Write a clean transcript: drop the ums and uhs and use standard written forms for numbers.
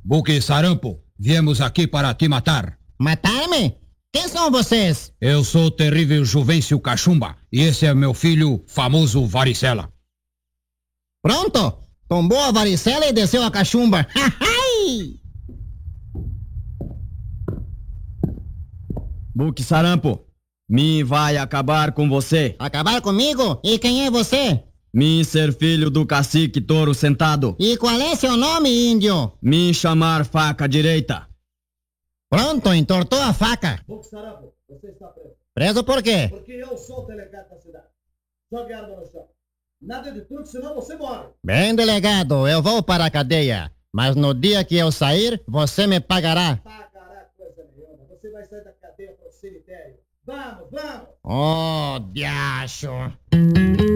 Buque Sarampo, viemos aqui para te matar. Matar-me? Quem são vocês? Eu sou o terrível Juvencio Cachumba e esse é meu filho, famoso Varicela. Pronto! Tombou a varicela e desceu a cachumba. Buque Sarampo, me vai acabar com você. Acabar comigo? E quem é você? Me ser filho do cacique Touro Sentado. E qual é seu nome, índio? Me chamar Faca Direita. Pronto, entortou a faca. Buque Sarampo, você está preso. Preso por quê? Porque eu sou o delegado da cidade. Jogue a arma no chão. Nada de truque, senão você morre. Bem, delegado, eu vou para a cadeia. Mas no dia que eu sair, você me pagará. Pagará coisa nenhuma. Você vai sair da cadeia para o cemitério. Vamos, vamos! Oh, diacho!